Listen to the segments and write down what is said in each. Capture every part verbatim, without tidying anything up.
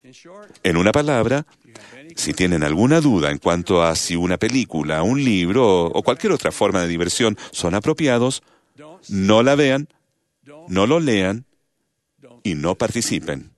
En una palabra, si tienen alguna duda en cuanto a si una película, un libro o cualquier otra forma de diversión son apropiados, no la vean, no lo lean y no participen.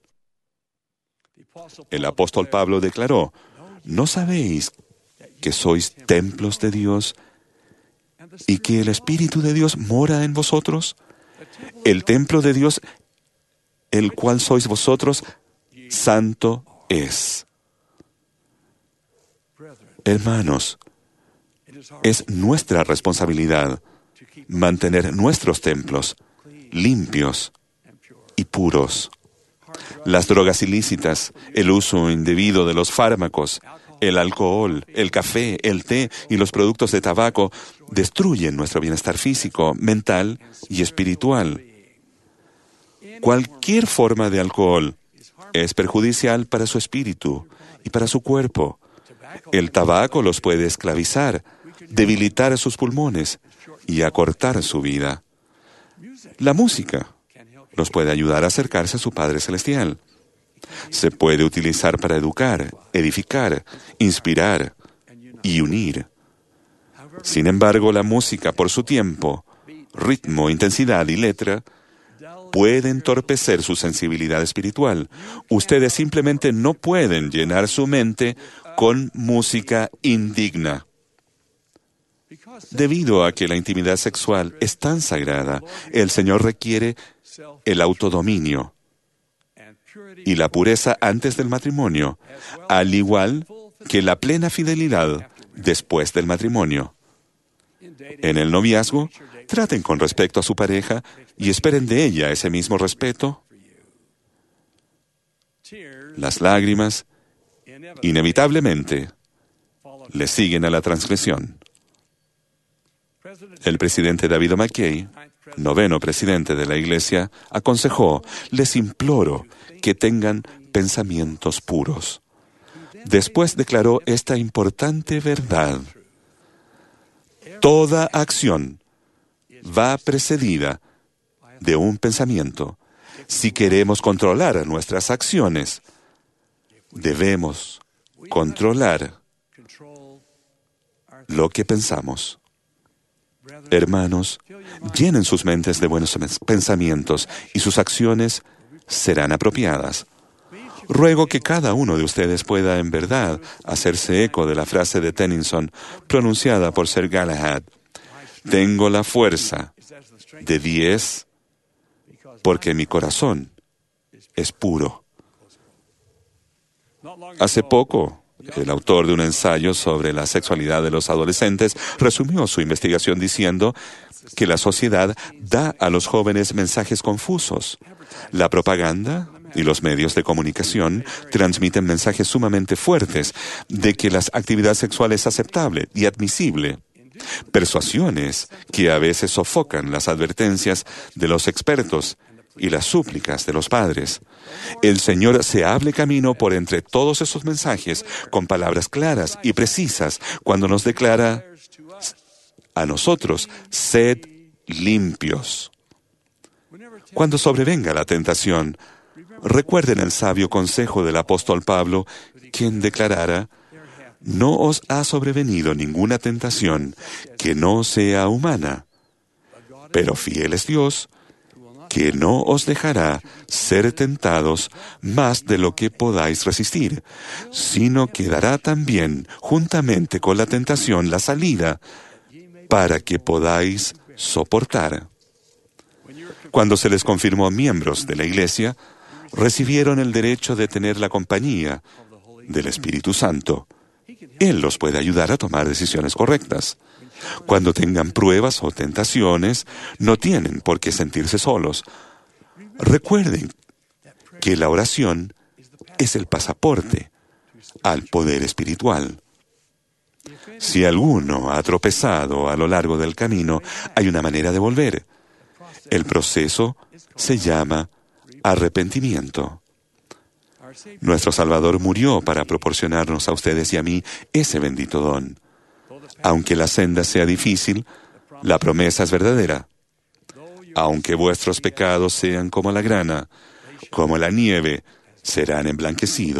El apóstol Pablo declaró, ¿no sabéis que sois templos de Dios y que el Espíritu de Dios mora en vosotros? El templo de Dios, el cual sois vosotros, santo es. Hermanos, es nuestra responsabilidad mantener nuestros templos limpios y puros. Las drogas ilícitas, el uso indebido de los fármacos, el alcohol, el café, el té y los productos de tabaco destruyen nuestro bienestar físico, mental y espiritual. Cualquier forma de alcohol es perjudicial para su espíritu y para su cuerpo. El tabaco los puede esclavizar, debilitar sus pulmones y acortar su vida. La música los puede ayudar a acercarse a su Padre Celestial. Se puede utilizar para educar, edificar, inspirar y unir. Sin embargo, la música, por su tiempo, ritmo, intensidad y letra, puede entorpecer su sensibilidad espiritual. Ustedes simplemente no pueden llenar su mente con música indigna. Debido a que la intimidad sexual es tan sagrada, el Señor requiere el autodominio y la pureza antes del matrimonio, al igual que la plena fidelidad después del matrimonio. En el noviazgo, traten con respecto a su pareja y esperen de ella ese mismo respeto. Las lágrimas, inevitablemente, le siguen a la transgresión. El presidente David McKay, noveno presidente de la Iglesia, aconsejó, les imploro que tengan pensamientos puros. Después declaró esta importante verdad. Toda acción va precedida de un pensamiento. Si queremos controlar nuestras acciones, debemos controlar lo que pensamos. Hermanos, llenen sus mentes de buenos pensamientos y sus acciones serán apropiadas. Ruego que cada uno de ustedes pueda en verdad hacerse eco de la frase de Tennyson pronunciada por Sir Galahad. Tengo la fuerza de diez porque mi corazón es puro. Hace poco, el autor de un ensayo sobre la sexualidad de los adolescentes resumió su investigación diciendo que la sociedad da a los jóvenes mensajes confusos. La propaganda y los medios de comunicación transmiten mensajes sumamente fuertes de que la actividad sexual es aceptable y admisible. Persuasiones que a veces sofocan las advertencias de los expertos y las súplicas de los padres. El Señor se abre camino por entre todos esos mensajes con palabras claras y precisas cuando nos declara a nosotros, sed limpios. Cuando sobrevenga la tentación, recuerden el sabio consejo del apóstol Pablo, quien declarara, no os ha sobrevenido ninguna tentación que no sea humana, pero fiel es Dios, que no os dejará ser tentados más de lo que podáis resistir, sino que dará también, juntamente con la tentación, la salida, para que podáis soportar. Cuando se les confirmó miembros de la Iglesia, recibieron el derecho de tener la compañía del Espíritu Santo. Él los puede ayudar a tomar decisiones correctas. Cuando tengan pruebas o tentaciones, no tienen por qué sentirse solos. Recuerden que la oración es el pasaporte al poder espiritual. Si alguno ha tropezado a lo largo del camino, hay una manera de volver. El proceso se llama arrepentimiento. Nuestro Salvador murió para proporcionarnos a ustedes y a mí ese bendito don. Aunque la senda sea difícil, la promesa es verdadera. Aunque vuestros pecados sean como la grana, como la nieve, serán emblanquecidos.